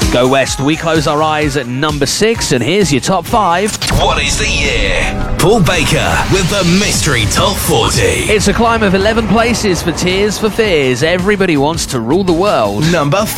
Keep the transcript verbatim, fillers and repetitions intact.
Go West, we close our eyes at number six, and here's your top five. What is the year? Paul Baker with the Mystery Top forty. It's a climb of eleven places for Tears for Fears. Everybody wants to rule the world. Number